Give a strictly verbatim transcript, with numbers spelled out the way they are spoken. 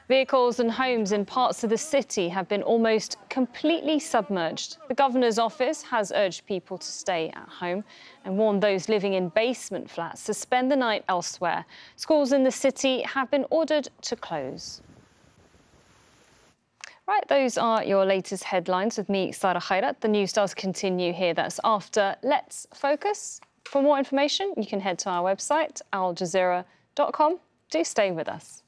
Vehicles and homes in parts of the city have been almost completely submerged. The governor's office has urged people to stay at home and warned those living in basement flats to spend the night elsewhere. Schools in the city have been ordered to close. Right, those are your latest headlines with me, Sara Khairat. The news does continue here. That's after Let's Focus. For more information, you can head to our website, al jazeera dot com. Do stay with us.